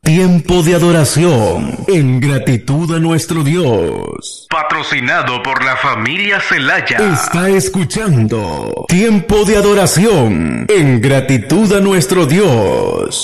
Tiempo de adoración en gratitud a nuestro Dios. Patrocinado por la familia Celaya. Está escuchando Tiempo de adoración en gratitud a nuestro Dios.